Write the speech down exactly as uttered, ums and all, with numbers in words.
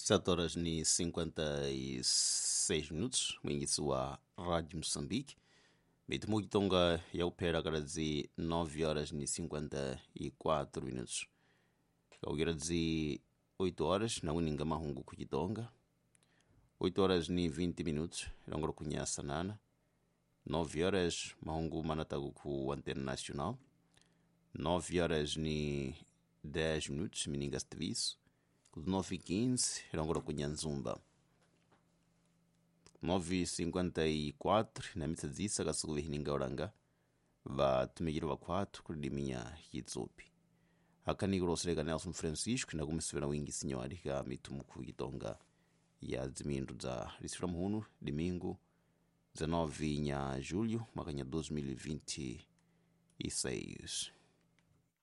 sete horas ni cinquenta e seis minutos, mwingizi wa Rádio Moçambique. Mitimo kitonga ya upera karazi nove horas ni cinquenta e quatro minutos. Kaugirazi oito horas na uninga mahungu kukitonga. oito horas ni vinte minutos, ilongoro kunyasa nana. nove horas mahungu manatagu ku Antena Nacional. nove horas ni dez minutos, mininga serviço. nove e quinze, ilongoro kunyanzumba. nove e cinquenta e quatro, na mita zisa kasukuvi hininga oranga. Va tumigiro wa quatro, kulidiminha hitsopi. Hakani kurosireka Nelson Francisco, na kumisivena wingi sinyori ka mitumuku kitonga ya zimindu za risifra muhunu, domingo, dezenove de julho, makanya dois mil e vinte e seis.